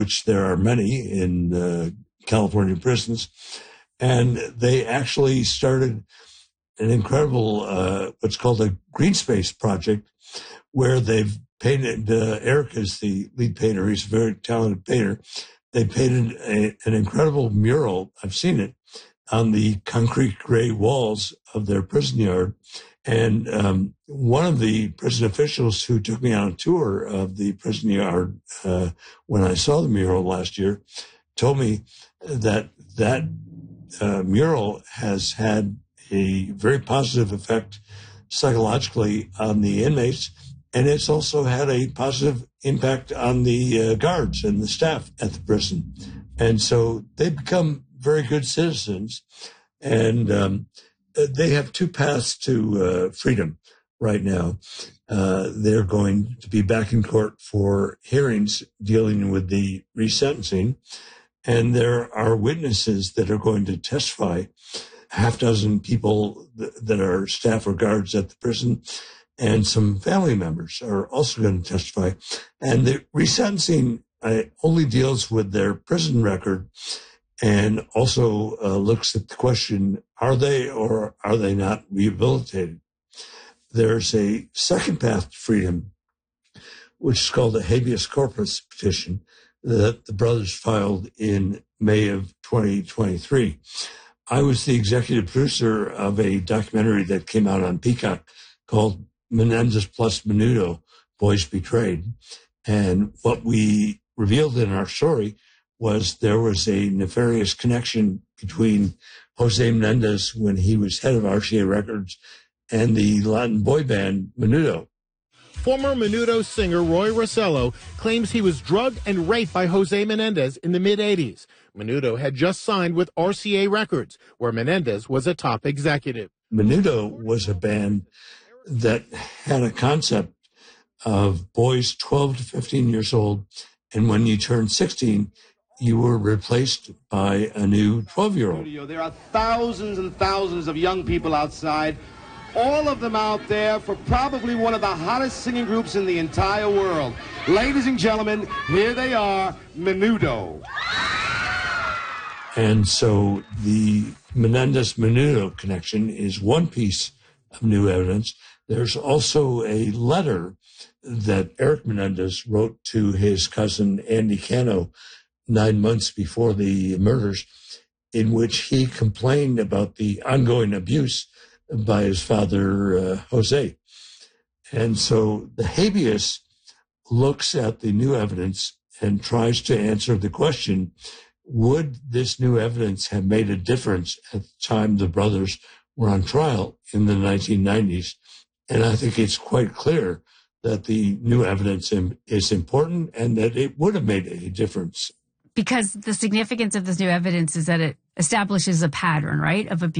which there are many in California prisons. And they actually started an incredible, what's called a green space project, where they've painted, Eric is the lead painter. He's a very talented painter. They painted an incredible mural. I've seen it on the concrete gray walls of their prison yard. And one of the prison officials who took me on a tour of the prison yard when I saw the mural last year told me that mural has had a very positive effect psychologically on the inmates, and it's also had a positive impact on the guards and the staff at the prison. And so they become very good citizens, and they have two paths to freedom right now. They're going to be back in court for hearings dealing with the resentencing, and there are witnesses that are going to testify, half dozen people that are staff or guards at the prison, and some family members are also going to testify. And the resentencing only deals with their prison record and also looks at the question, are they or are they not rehabilitated? There's a second path to freedom, which is called a habeas corpus petition that the brothers filed in May of 2023. I was the executive producer of a documentary that came out on Peacock called Menendez plus Menudo, Boys Betrayed. And what we revealed in our story was there was a nefarious connection between Jose Menendez, when he was head of RCA Records, and the Latin boy band Menudo. Former Menudo singer Roy Rossello claims he was drugged and raped by Jose Menendez in the mid-'80s. Menudo had just signed with RCA Records, where Menendez was a top executive. Menudo was a band that had a concept of boys 12 to 15 years old, and when you turned 16, you were replaced by a new 12-year-old. There are thousands and thousands of young people outside, all of them out there for probably one of the hottest singing groups in the entire world. Ladies and gentlemen, here they are, Menudo. And so the Menendez-Menudo connection is one piece of new evidence. There's also a letter that Eric Menendez wrote to his cousin Andy Cano 9 months before the murders, in which he complained about the ongoing abuse by his father, Jose. And so the habeas looks at the new evidence and tries to answer the question, would this new evidence have made a difference at the time the brothers were on trial in the 1990s? And I think it's quite clear that the new evidence is important and that it would have made a difference. Because the significance of this new evidence is that it establishes a pattern, right, of abuse.